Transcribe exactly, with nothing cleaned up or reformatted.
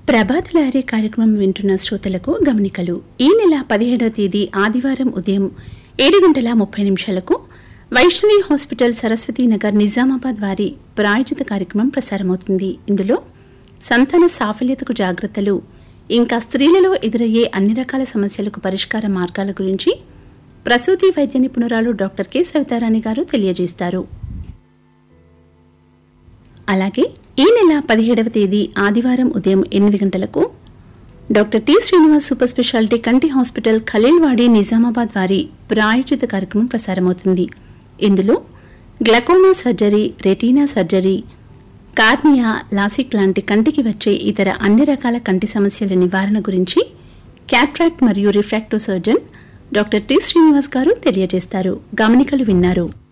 ప్రభాత లహరి కార్యక్రమం వింటున్న శ్రోతలకు గమనికలు. ఈ నెల పదిహేడవ తేదీ ఆదివారం ఉదయం ఏడు గంటల ముప్పై నిమిషాలకు వైష్ణవి హాస్పిటల్ సరస్వతి నగర్ నిజామాబాద్ వారి ప్రాయోజిత కార్యక్రమం ప్రసారమవుతుంది. ఇందులో సంతాన సాఫల్యతకు జాగ్రత్తలు, ఇంకా స్త్రీలలో ఎదురయ్యే అన్ని రకాల సమస్యలకు పరిష్కార మార్గాల గురించి ప్రసూతి వైద్య నిపుణురాలు డాక్టర్ కె సవితారాణి గారు తెలియజేస్తారు. అలాగే ఈ నెల పదిహేడవ తేదీ ఆదివారం ఉదయం ఎనిమిది గంటలకు doctor T Srinivas super speciality కంటి హాస్పిటల్ ఖలీల్వాడి నిజామాబాద్ వారి ప్రాయోజిత కార్యక్రమం ప్రసారమవుతుంది. ఇందులో glaucoma surgery, retina surgery, cornea, LASIK లాంటి కంటికి వచ్చే ఇతర అన్ని రకాల కంటి సమస్యల నివారణ గురించి క్యాట్రాక్ట్ మరియు refractive surgeon doctor T Srinivas గారు తెలియజేస్తారు. గమనికలు విన్నారు.